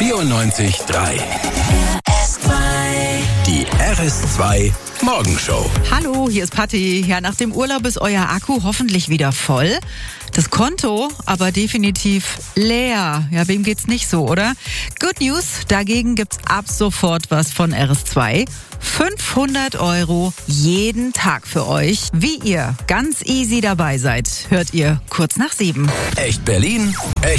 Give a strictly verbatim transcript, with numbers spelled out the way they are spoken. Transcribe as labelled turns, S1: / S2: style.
S1: vierundneunzig Komma drei. Die R S zwei Morgenshow.
S2: Hallo, hier ist Patti. Ja, nach dem Urlaub ist euer Akku hoffentlich wieder voll. Das Konto aber definitiv leer. Ja, wem geht's nicht so, oder? Good News, dagegen gibt's ab sofort was von R S zwei. fünfhundert Euro jeden Tag für euch. Wie ihr ganz easy dabei seid, hört ihr kurz nach sieben.
S1: Echt Berlin, echt